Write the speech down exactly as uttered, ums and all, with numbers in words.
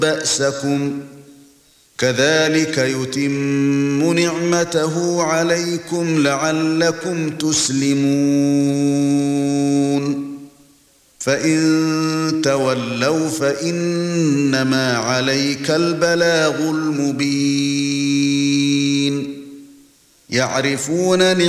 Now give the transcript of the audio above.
بأسكم كذلك يتم نعمته عليكم لعلكم تسلمون فإن تولوا فإنما عليك البلاغ المبين يعرفون